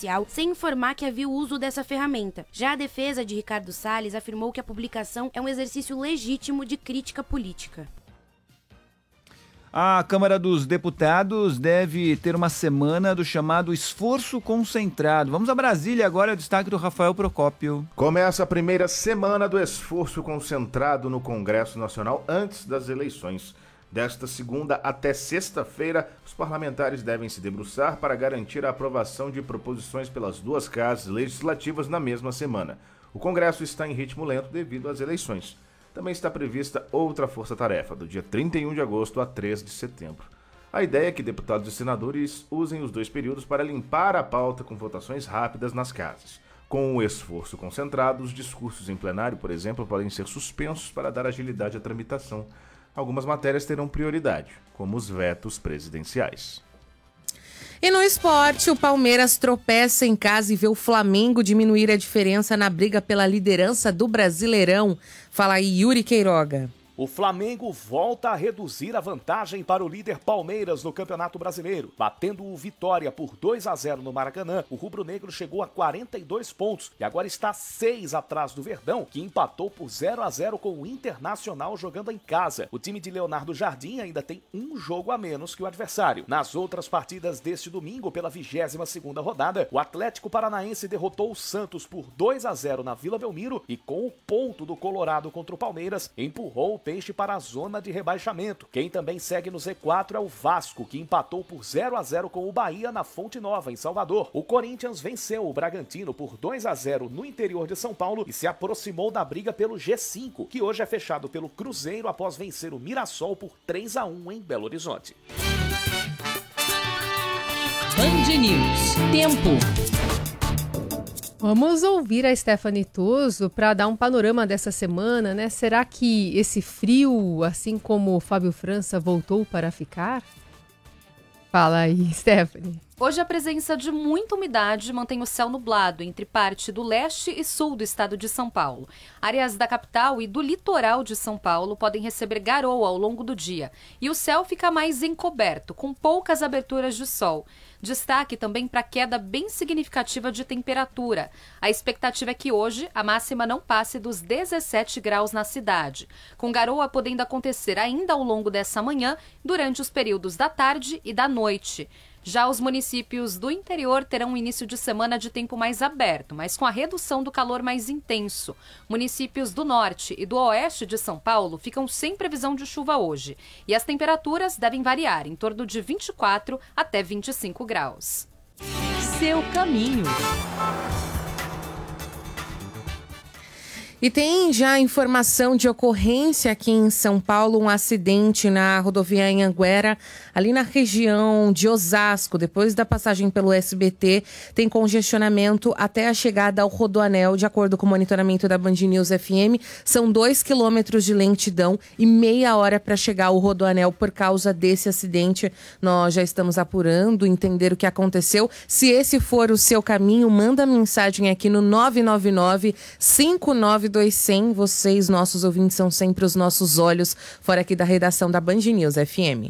social sem informar que havia o uso dessa ferramenta. Já a defesa de Ricardo Salles afirmou que a publicação é um exercício legítimo de crítica política. A Câmara dos Deputados deve ter uma semana do chamado esforço concentrado. Vamos a Brasília agora, o destaque do Rafael Procópio. Começa a primeira semana do esforço concentrado no Congresso Nacional antes das eleições. Desta segunda até sexta-feira, os parlamentares devem se debruçar para garantir a aprovação de proposições pelas duas casas legislativas na mesma semana. O Congresso está em ritmo lento devido às eleições. Também está prevista outra força-tarefa, do dia 31 de agosto a 3 de setembro. A ideia é que deputados e senadores usem os dois períodos para limpar a pauta com votações rápidas nas casas. Com o esforço concentrado, os discursos em plenário, por exemplo, podem ser suspensos para dar agilidade à tramitação. Algumas matérias terão prioridade, como os vetos presidenciais. E no esporte, o Palmeiras tropeça em casa e vê o Flamengo diminuir a diferença na briga pela liderança do Brasileirão. Fala aí, Yuri Queiroga. O Flamengo volta a reduzir a vantagem para o líder Palmeiras no Campeonato Brasileiro. Batendo o Vitória por 2-0 no Maracanã, o rubro-negro chegou a 42 pontos e agora está 6 atrás do Verdão, que empatou por 0-0 com o Internacional jogando em casa. O time de Leonardo Jardim ainda tem um jogo a menos que o adversário. Nas outras partidas deste domingo, pela 22ª rodada, o Atlético Paranaense derrotou o Santos por 2-0 na Vila Belmiro e com o ponto do Colorado contra o Palmeiras, empurrou o Peixe para a zona de rebaixamento. Quem também segue no Z4 é o Vasco, que empatou por 0-0 com o Bahia na Fonte Nova, em Salvador. O Corinthians venceu o Bragantino por 2-0 no interior de São Paulo e se aproximou da briga pelo G5, que hoje é fechado pelo Cruzeiro após vencer o Mirassol por 3-1 em Belo Horizonte. Band News. Tempo. Vamos ouvir a Stephanie Tuso para dar um panorama dessa semana, né? Será que esse frio, assim como o Fábio França, voltou para ficar? Fala aí, Stephanie. Hoje a presença de muita umidade mantém o céu nublado entre parte do leste e sul do estado de São Paulo. Áreas da capital e do litoral de São Paulo podem receber garoa ao longo do dia e o céu fica mais encoberto, com poucas aberturas de sol. Destaque também para a queda bem significativa de temperatura. A expectativa é que hoje a máxima não passe dos 17 graus na cidade, com garoa podendo acontecer ainda ao longo dessa manhã, durante os períodos da tarde e da noite. Já os municípios do interior terão um início de semana de tempo mais aberto, mas com a redução do calor mais intenso. Municípios do norte e do oeste de São Paulo ficam sem previsão de chuva hoje. E as temperaturas devem variar em torno de 24 até 25 graus. Seu caminho. E tem já informação de ocorrência aqui em São Paulo, um acidente na rodovia Anhanguera, ali na região de Osasco. Depois da passagem pelo SBT, tem congestionamento até a chegada ao Rodoanel. De acordo com o monitoramento da Band News FM, são 2 quilômetros de lentidão e meia hora para chegar ao Rodoanel por causa desse acidente. Nós já estamos apurando, entender o que aconteceu. Se esse for o seu caminho, manda mensagem aqui no 999-592-100. Vocês, nossos ouvintes, são sempre os nossos olhos fora aqui da redação da Band News FM.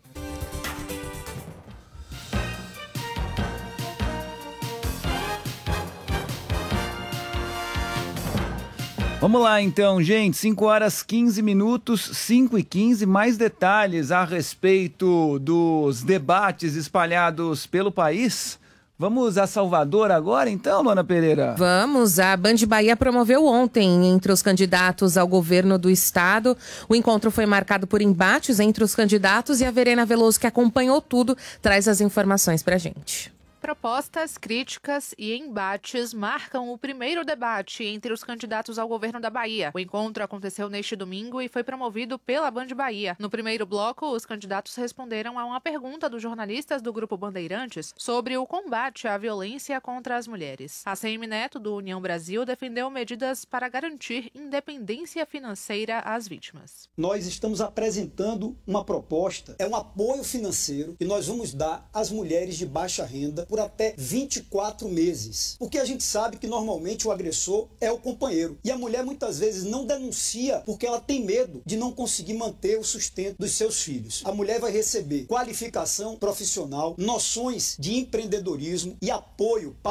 Vamos lá então, gente, 5h15, 5h15, mais detalhes a respeito dos debates espalhados pelo país. Vamos a Salvador agora então, Luana Pereira? Vamos, a Band Bahia promoveu ontem entre os candidatos ao governo do estado. O encontro foi marcado por embates entre os candidatos e a Verena Veloso, que acompanhou tudo, traz as informações pra gente. Propostas, críticas e embates marcam o primeiro debate entre os candidatos ao governo da Bahia. O encontro aconteceu neste domingo e foi promovido pela Band Bahia. No primeiro bloco, os candidatos responderam a uma pergunta dos jornalistas do Grupo Bandeirantes sobre o combate à violência contra as mulheres. A ACM Neto, do União Brasil, defendeu medidas para garantir independência financeira às vítimas. Nós estamos apresentando uma proposta, é um apoio financeiro que nós vamos dar às mulheres de baixa renda por até 24 meses. Porque a gente sabe que normalmente o agressor é o companheiro. E a mulher muitas vezes não denuncia porque ela tem medo de não conseguir manter o sustento dos seus filhos. A mulher vai receber qualificação profissional, noções de empreendedorismo e apoio